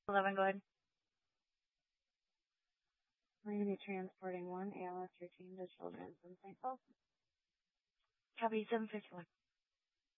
11, go ahead. We're going to be transporting one ALS routine to children from St. Paul. Copy 751.